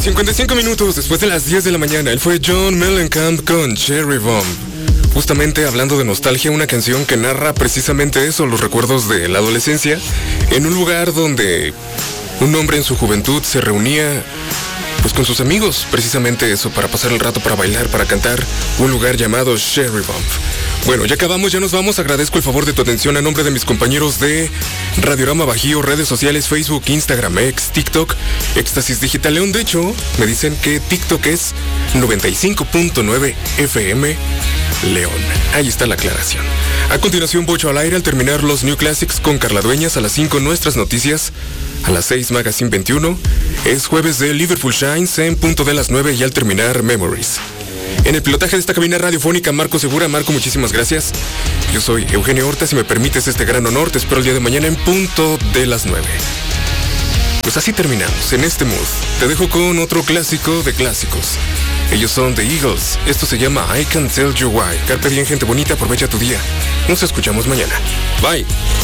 55 minutos después de las 10 de la mañana, él fue John Mellencamp con Cherry Bomb. Justamente hablando de nostalgia, una canción que narra precisamente eso, los recuerdos de la adolescencia, en un lugar donde un hombre en su juventud se reunía pues con sus amigos, precisamente eso, para pasar el rato, para bailar, para cantar, un lugar llamado Cherry Bomb. Bueno, ya acabamos, ya nos vamos. Agradezco el favor de tu atención a nombre de mis compañeros de Radiorama Bajío, redes sociales, Facebook, Instagram, X, TikTok, Éxtasis Digital León. De hecho, me dicen que TikTok es 95.9 FM León. Ahí está la aclaración. A continuación, Bocho al aire al terminar los New Classics con Carla Dueñas. A las 5, nuestras noticias. A las 6, Magazine 21. Es jueves de Liverpool Shines en punto de las 9 y al terminar, Memories. En el pilotaje de esta cabina radiofónica, Marco Segura. Marco, muchísimas gracias. Yo soy Eugenio Horta. Si me permites este gran honor, te espero el día de mañana en punto de las 9. Pues así terminamos, en este mood. Te dejo con otro clásico de clásicos. Ellos son The Eagles. Esto se llama I Can't Tell You Why. Carpe diem, gente bonita, aprovecha tu día. Nos escuchamos mañana. Bye.